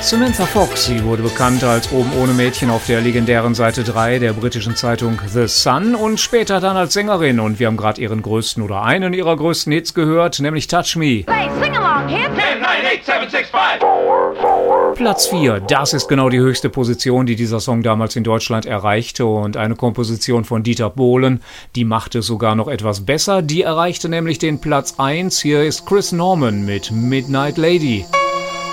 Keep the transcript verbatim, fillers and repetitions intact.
Samantha Fox, sie wurde bekannt als Oben ohne Mädchen auf der legendären Seite drei der britischen Zeitung The Sun und später dann als Sängerin. Und wir haben gerade ihren größten oder einen ihrer größten Hits gehört, nämlich Touch Me. Hey, sing along, hit. ten, nine, eight, seven, six, five. Platz vier, das ist genau die höchste Position, die dieser Song damals in Deutschland erreichte, und eine Komposition von Dieter Bohlen, die machte es sogar noch etwas besser. Die erreichte nämlich den Platz eins. Hier ist Chris Norman mit Midnight Lady.